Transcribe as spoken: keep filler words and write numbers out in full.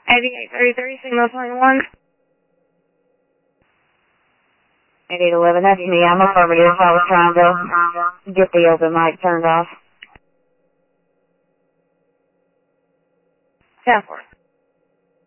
eighty-eight thirty-three, signal twenty-one. eighty-eight eleven, that's me. I'm affirmative. I was trying to get the open mic turned off. ten four.